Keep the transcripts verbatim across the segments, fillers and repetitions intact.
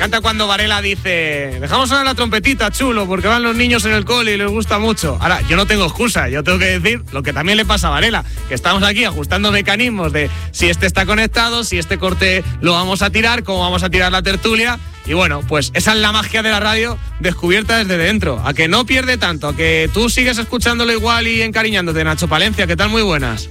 encanta cuando Varela dice: dejamos sonar la trompetita, chulo, porque van los niños en el cole y les gusta mucho. Ahora, yo no tengo excusa, yo tengo que decir lo que también le pasa a Varela, que estamos aquí ajustando mecanismos de si este está conectado, si este corte lo vamos a tirar, cómo vamos a tirar la tertulia. Y bueno, pues esa es la magia de la radio descubierta desde dentro. A que no pierde tanto, a que tú sigues escuchándolo igual y encariñándote. Nacho Palencia, ¿qué tal? Muy buenas.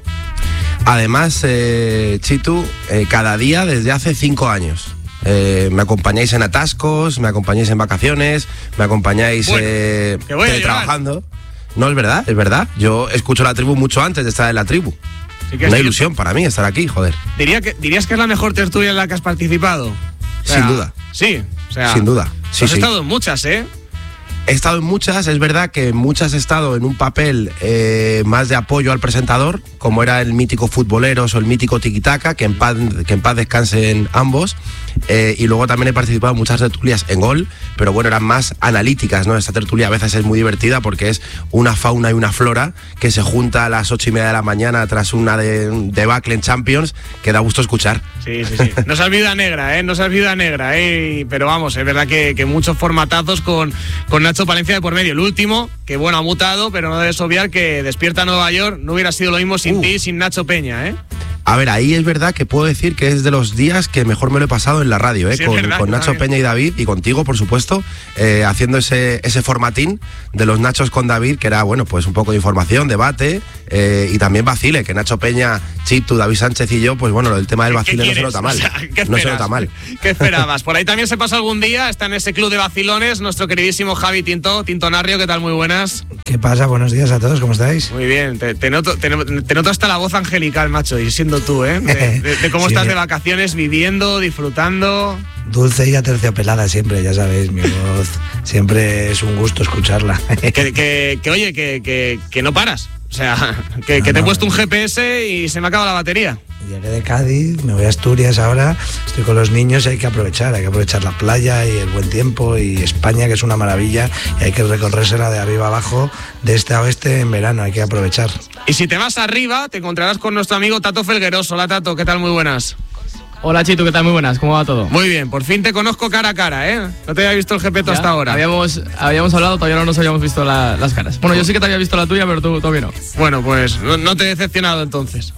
Además, eh, Chitu, eh, cada día desde hace cinco años. Eh, me acompañáis en atascos, me acompañáis en vacaciones, me acompañáis bueno, eh, trabajando. No, es verdad, es verdad. Yo escucho la tribu mucho antes de estar en la tribu. Sí que Una es ilusión para mí estar aquí, joder. Diría que, ¿Dirías que es la mejor tertulia en la que has participado? O sea, sin duda. Sí, o sea, sin duda. Sí, has sí. estado en muchas, ¿eh? He estado en muchas, es verdad que en muchas he estado en un papel eh, más de apoyo al presentador, como era el mítico Futboleros o el mítico Tiquitaca, que en paz, que en paz descansen ambos. Eh, y luego también he participado en muchas tertulias en Gol, pero bueno, eran más analíticas, ¿no? Esta tertulia a veces es muy divertida porque es una fauna y una flora que se junta a las ocho y media de la mañana tras una de, debacle en Champions, que da gusto escuchar. Sí, sí, sí. No seas viuda negra, ¿eh? No seas viuda negra, ¿eh? Pero vamos, es verdad que, que muchos formatazos con, con Nacho Palencia de por medio. El último, que bueno, ha mutado, pero no debes obviar que Despierta Nueva York no hubiera sido lo mismo sin uh. ti, sin Nacho Peña, ¿eh? A ver, ahí es verdad que puedo decir que es de los días que mejor me lo he pasado en la radio, ¿eh? Sí, con, verdad, con Nacho Peña y David, y contigo, por supuesto, eh, haciendo ese, ese formatín de los Nachos con David, que era, bueno, pues un poco de información, debate, eh, y también vacile, que Nacho Peña, Chitu, David Sánchez y yo, pues bueno, el tema del vacile no se nota mal. O sea, no se nota mal. ¿Qué esperabas? Por ahí también se pasa algún día, está en ese club de vacilones, nuestro queridísimo Javi Tinto, Tinto Narrio, ¿qué tal? Muy buenas. ¿Qué pasa? Buenos días a todos, ¿cómo estáis? Muy bien, te, te, noto, te, te noto hasta la voz angelical, macho, y siendo tú, ¿eh? De, de, de cómo sí, estás de vacaciones, viviendo, disfrutando. Dulce y aterciopelada siempre, ya sabéis, mi voz siempre es un gusto escucharla. que, que, que oye, que, que, que no paras. O sea, que, no, que te he puesto un G P S y se me acaba la batería. Llegué de Cádiz, me voy a Asturias ahora, estoy con los niños y hay que aprovechar, hay que aprovechar la playa y el buen tiempo y España, que es una maravilla, y hay que recorrérsela de arriba abajo, de este a oeste en verano, hay que aprovechar. Y si te vas arriba, te encontrarás con nuestro amigo Tato Felgueroso. Hola Tato, ¿qué tal? Muy buenas. Hola Chitu, ¿qué tal? Muy buenas, ¿cómo va todo? Muy bien, por fin te conozco cara a cara, ¿eh? No te había visto el Gepeto hasta ahora. Habíamos, habíamos hablado, todavía no nos habíamos visto la, las caras. Bueno, yo sí que te había visto la tuya, pero tú todavía no. Bueno, pues no, no te he decepcionado entonces.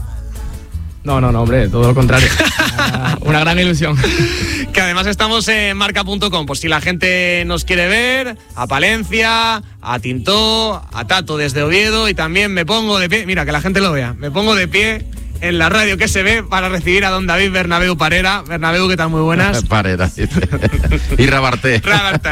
No, no, no, hombre, todo lo contrario. una, una gran ilusión. Que además estamos en marca punto com, por si la gente nos quiere ver, a Palencia, a Tintó, a Tato desde Oviedo, y también me pongo de pie, mira, que la gente lo vea, me pongo de pie en la radio que se ve para recibir a don David Bernabéu Parera. Bernabéu, ¿qué tal? Muy buenas. Parera. Y Rabarté. Rabarté.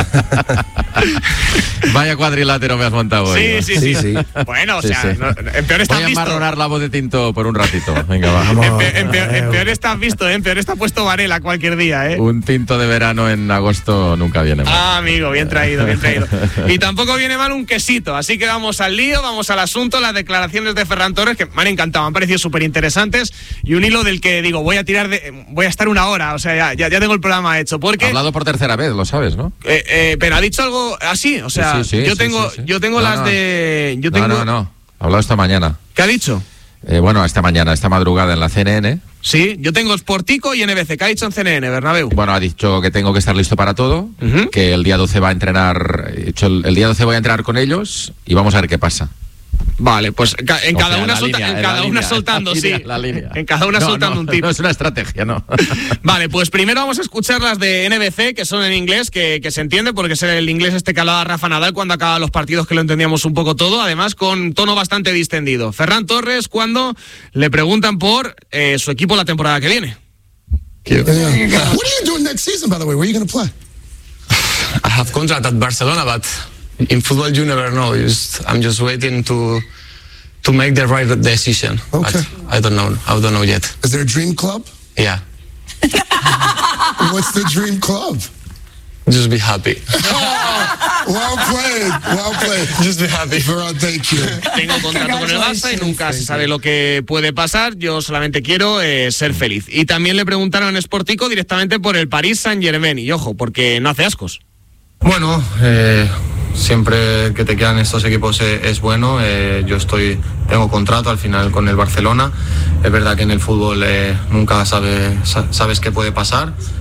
Vaya cuadrilátero me has montado sí, hoy. Sí, sí, sí, sí. Bueno, o sea, sí, sí. No, en peor estás visto. Voy a embarronar la voz de Tinto por un ratito. Venga, va. Vamos. En, peor, en, peor, en peor estás visto, ¿eh? En peor está puesto Varela cualquier día, ¿eh? Un tinto de verano en agosto nunca viene mal. Ah, amigo, bien traído, bien traído. Y tampoco viene mal un quesito. Así que vamos al lío, vamos al asunto. Las declaraciones de Ferran Torres, que me han encantado, me han parecido súper interesantes. Y un hilo del que digo, voy a tirar de. Voy a estar una hora, o sea, ya, ya, ya tengo el programa hecho. Porque. Ha hablado por tercera vez, lo sabes, ¿no? Eh, eh, pero ha dicho algo así, o sea, sí, sí, sí, yo tengo, sí, sí, sí. yo tengo no, las no. de. Yo tengo... No, no, no. Ha hablado esta mañana. ¿Qué ha dicho? Eh, bueno, esta mañana, esta madrugada en la C N N. Sí, yo tengo Sportico y N B C. ¿Qué ha dicho en C N N, Bernabéu? Bueno, ha dicho que tengo que estar listo para todo, uh-huh. que el día doce va a entrenar, el, el día doce voy a entrenar con ellos y vamos a ver qué pasa. Vale, pues en cada o sea, una, solta, línea, en cada una línea, soltando, la línea, sí. La línea. En cada una no, soltando no, un tip. No es una estrategia, no. Vale, pues primero vamos a escuchar las de N B C, que son en inglés, que, que se entiende, porque es el inglés este que hablaba Rafa Nadal cuando acaba los partidos, que lo entendíamos un poco todo, además con tono bastante distendido. Ferran Torres, cuando le preguntan por eh, su equipo la temporada que viene. What are you doing next season, by the way? Where are you going to play? I have contract at Barcelona, but in football you never know. Just, I'm just waiting to to make the right decision. Okay. But I don't know. I don't know yet. Is there a dream club? Yeah. What's the dream club? Just be happy. Oh, well played, well played. Just be happy. Ferran, thank you. Tengo contrato con el Barça y nunca se sabe lo que puede pasar. Yo solamente quiero eh, ser feliz. Y también le preguntaron en Sportico directamente por el Paris Saint-Germain. Y ojo, porque no hace ascos. Bueno, eh, siempre que te quedan estos equipos es, es bueno. Eh, yo estoy, tengo contrato al final con el Barcelona. Es verdad que en el fútbol eh, nunca sabe, sa, sabes qué puede pasar,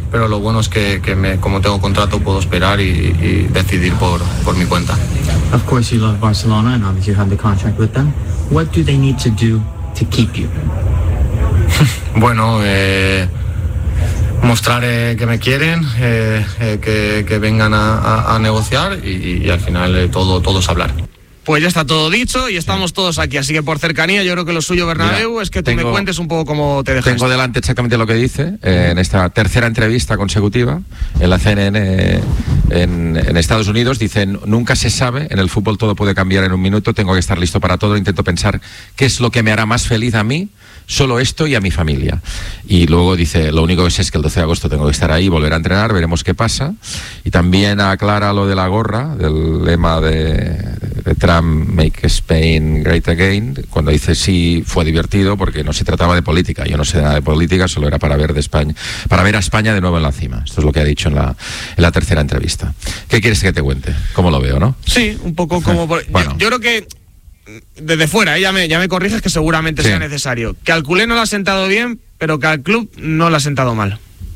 pero lo bueno es que, que me, como tengo contrato puedo esperar y, y decidir por, por mi cuenta. Of course you love Barcelona and obviously you have the contract with them. What do they need to do to keep you? Bueno, eh, mostrar eh, que me quieren, eh, eh, que, que vengan a, a, a negociar y, y al final eh, todo, todo es hablar. Pues ya está todo dicho y estamos todos aquí, así que por cercanía yo creo que lo suyo, Bernabéu, Mira, es que tú tengo, me cuentes un poco cómo te dejas. Tengo delante exactamente lo que dice eh, en esta tercera entrevista consecutiva en la C N N eh, en, en Estados Unidos. Dicen, nunca se sabe, en el fútbol todo puede cambiar en un minuto, tengo que estar listo para todo, intento pensar qué es lo que me hará más feliz a mí, solo esto y a mi familia. Y luego dice, lo único que sé es que el doce de agosto tengo que estar ahí, volver a entrenar, veremos qué pasa. Y también aclara lo de la gorra, del lema de, de Trump, Make Spain Great Again, cuando dice sí, fue divertido porque no se trataba de política. Yo no sé nada de política, solo era para ver de España, para ver a España de nuevo en la cima. Esto es lo que ha dicho en la, en la tercera entrevista. ¿Qué quieres que te cuente? ¿Cómo lo veo, no? Sí, un poco como... Por, bueno. yo, yo creo que desde fuera, ¿eh? ya, me, ya me corriges que seguramente sí sea necesario. Que al culé no lo ha sentado bien, pero que al club no lo ha sentado mal.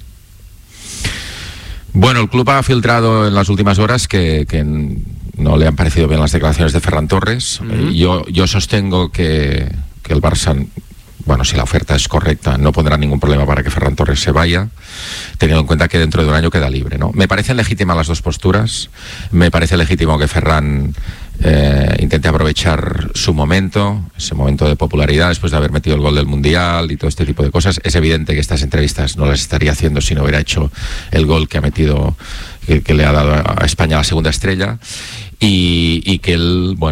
Bueno, el club ha filtrado en las últimas horas que, que no le han parecido bien las declaraciones de Ferran Torres. Uh-huh. Yo, yo sostengo que, que el Barça, bueno, si la oferta es correcta, no pondrá ningún problema para que Ferran Torres se vaya, teniendo en cuenta que dentro de un año queda libre, ¿no? Me parecen legítimas las dos posturas. Me parece legítimo que Ferran eh, intente aprovechar su momento, ese momento de popularidad después de haber metido el gol del Mundial y todo este tipo de cosas. Es evidente que estas entrevistas no las estaría haciendo si no hubiera hecho el gol que ha metido, que, que le ha dado a España la segunda estrella, y, y que él, bueno,